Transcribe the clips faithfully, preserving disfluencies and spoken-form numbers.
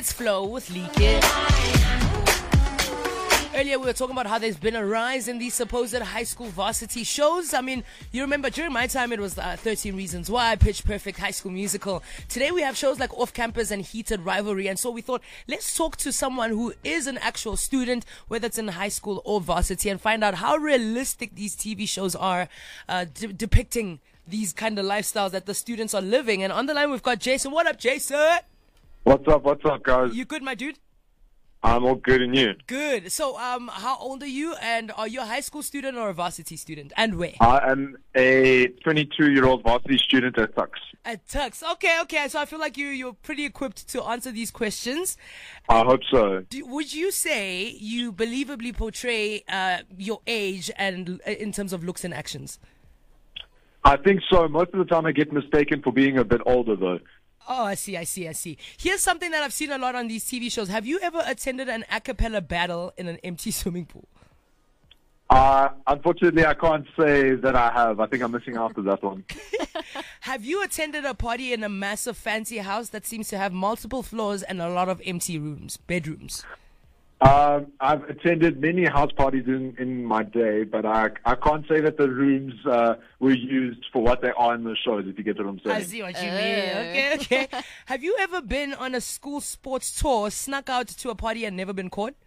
It's Flow with Leakage. Earlier we were talking about how there's been a rise in these supposed high school varsity shows. I mean, you remember during my time it was uh, thirteen Reasons Why, Pitch Perfect, High School Musical. Today we have shows like Off Campus and Heated Rivalry. And so we thought, let's talk to someone who is an actual student, whether it's in high school or varsity, and find out how realistic these T V shows are uh, de- depicting these kind of lifestyles that the students are living. And on the line we've got Jason. What up, Jason? What's up, what's up, guys? You good, my dude? I'm all good, and you? Good. So, um, how old are you, and are you a high school student or a varsity student, and where? I am a twenty-two-year-old varsity student at Tux. At Tux. Okay, okay. So I feel like you, you're pretty equipped to answer these questions. I hope so. Do, would you say you believably portray uh, your age and uh, in terms of looks and actions? I think so. Most of the time I get mistaken for being a bit older, though. Oh, I see, I see, I see. Here's something that I've seen a lot on these T V shows. Have you ever attended an a cappella battle in an empty swimming pool? Uh, unfortunately, I can't say that I have. I think I'm missing out on that one. Have you attended a party in a massive fancy house that seems to have multiple floors and a lot of empty rooms, bedrooms? Uh, I've attended many house parties in, in my day, but I I can't say that the rooms uh, were used for what they are in the shows, if you get what I'm saying. I see what you mean. Okay, okay. Have you ever been on a school sports tour, snuck out to a party and never been caught?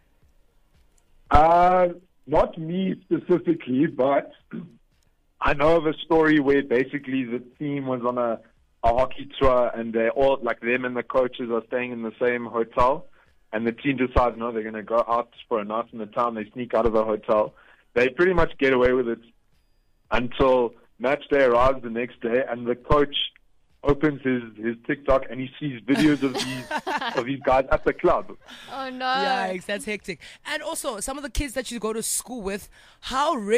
Uh, not me specifically, but I know of a story where basically the team was on a, a hockey tour and they all, like them and the coaches are staying in the same hotel. And the team decides, no, they're going to go out for a night in the town. They sneak out of the hotel. They pretty much get away with it until match day arrives the next day, and the coach opens his, his TikTok and he sees videos of these of these guys at the club. Oh no! Yikes, that's hectic. And also, some of the kids that you go to school with, how